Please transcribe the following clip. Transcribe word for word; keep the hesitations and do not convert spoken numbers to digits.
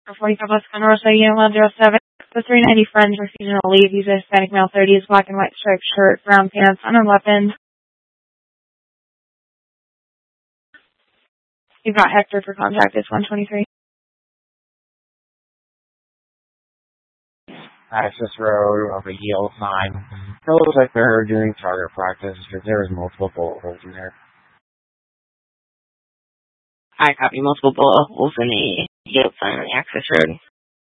forty-five West Conroe, U M L zero seven. The three ninety Friends for seasonal leave. Use a Hispanic male thirties, black and white striped shirt, brown pants, unknown weapons. You've got Hector for contact. It's one twenty-three. Access road over yield nine. It looks like they're doing target practice because there's multiple bullet holes in there. I copy multiple bullet holes in the yield sign on the access road.